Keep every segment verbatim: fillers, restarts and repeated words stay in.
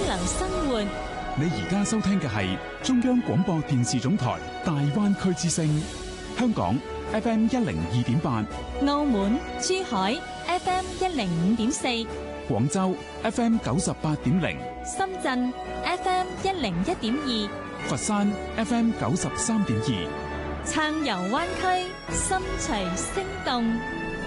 能生活。 你而家收聽嘅係中央廣播電視總台大灣區之聲，香港 F M 一零二點八， 澳門、珠海 F M 一零五點四， 廣州 F M 九十八點零， 深圳 F M 一零一點二， 佛山 F M 九十三點二。 撐遊灣區，心隨聲動。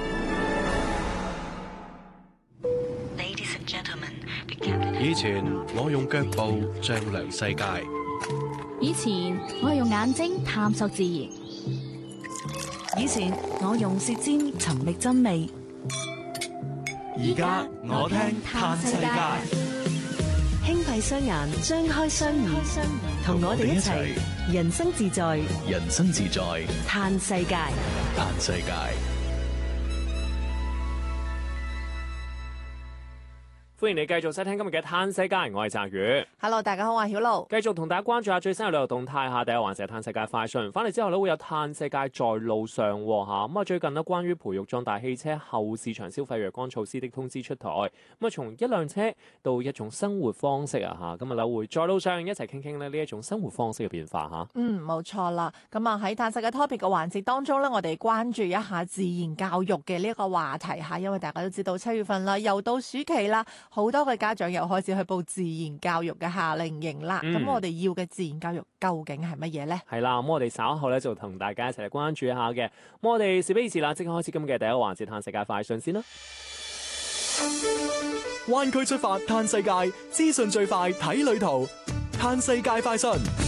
以前我用腳步丈量世界， 以前我用眼睛探索自然， 以前我用舌尖尋覓真味， 而家我聽嘆世界。 輕閉雙眼，張開雙耳，同我哋一齊人生自在， 人生自在嘆世界， 嘆世界。 歡迎你繼續收聽今日嘅嘆世界，我係澤宇。 Hello， 大家好，我係曉露。 繼續同大家關注下最新嘅旅遊動態下，第一環節係嘆世界快訊。翻嚟之後咧，會有嘆世界在路上吓。咁啊，最近呢，關於培育壯大汽車後市場消費若干措施的通知出台。咁啊，從一輛車到一種生活方式啊吓，今日咧會在路上一齊傾傾咧呢一種生活方式嘅變化吓。 嗯，冇錯啦。咁啊喺嘆世界 topic 嘅環節當中咧，我哋關注一下自然教育嘅呢一個話題吓，因為大家都知道七月份啦，又到暑期啦，好多嘅家長又開始去報自然教育嘅夏令營啦。咁、嗯、我哋要嘅自然教育究竟係乜嘢呢？ 係啦，咁我哋稍後咧就同大家一齊嚟關注一下嘅。咁我哋事不宜遲啦，即刻開始今日嘅第一個環節嘆世界快訊先啦。 灣區出發嘆世界，資訊最快睇旅途，嘆世界快訊。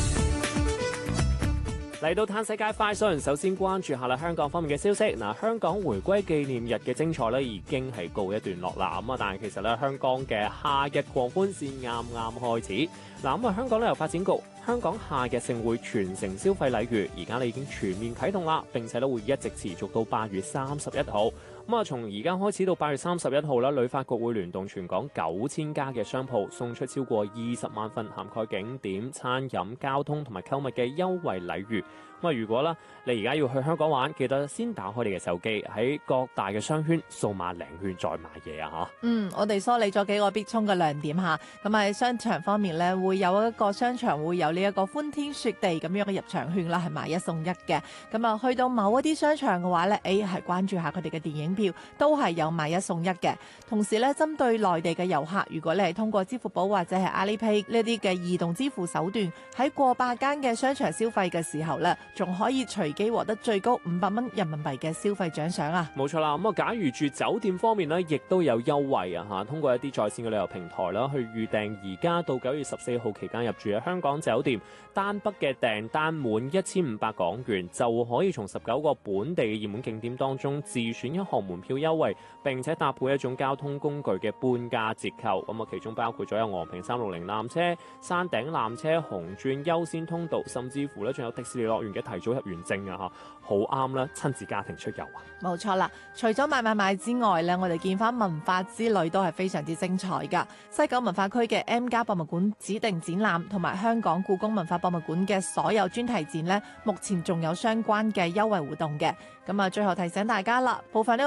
嚟到嘆世界快訊，首先關注下啦香港方面嘅消息。嗱，香港回歸紀念日嘅精彩咧已經係告一段落啦。咁啊，但係其實咧香港嘅夏日狂歡先啱啱開始。嗱，咁啊，香港旅遊發展局香港夏日盛會全城消費禮遇，而家咧已經全面啟動啦，並且咧會一直持續到八月三十一號。咁啊，從而家開始到八月三十一號啦，旅發局會聯動全港九千家嘅商鋪，送出超過二十萬份涵蓋景點、餐飲、交通同埋購物嘅優惠禮遇。咁啊，如果啦你而家要去香港玩，記得先打開你嘅手機，喺各大嘅商圈掃碼領券再買嘢啊嚇。 嗯，我哋梳理咗幾個必衝嘅亮點嚇。咁喺商場方面咧，會有一個商場會有呢一個歡天雪地咁樣嘅入場券啦，係買一送一嘅。咁啊，去到某一啲商場嘅話咧，誒係關注下佢哋嘅電影票，都係有買一送一嘅。同時咧，針對內地嘅遊客，如果你係通過支付寶或者係 Alipay 呢啲嘅移動支付手段，喺過百間嘅商場消費嘅時候咧，仲可以隨機獲得最高五百蚊人民幣嘅消費獎賞啊！ 冇錯啦，咁啊，假如住酒店方面呢，亦都有優惠啊嚇！通過一啲在線嘅旅遊平台啦，去預訂而家到九月十四號期間入住嘅香港酒店，單筆嘅訂單滿一千五百港元，就可以從十九個本地嘅熱門景點當中自選一項門票優惠，並且搭配一種交通工具嘅半價折扣。咁啊，其中包括咗有昂坪三六零纜車、山頂纜車、紅鑽優先通道，甚至乎咧仲有迪士尼樂園嘅提早入園證啊！嚇，好啱啦，親子家庭出遊啊！ 冇錯啦，除咗買買買之外咧，我哋見翻文化之旅都係非常之精彩噶。西九文化區嘅 M+ 博物館指定展覽同埋香港故宮文化博物館嘅所有專題展咧，目前仲有相關嘅優惠活動嘅。咁啊，最後提醒大家啦，部分呢